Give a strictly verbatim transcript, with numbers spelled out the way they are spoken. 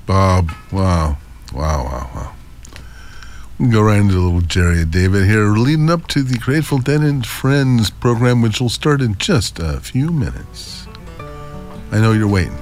Bob. Wow. Wow, wow, wow. We can go right into a little Jerry and David here, leading up to the Grateful Dead and Friends program, which will start in just a few minutes. I know you're waiting.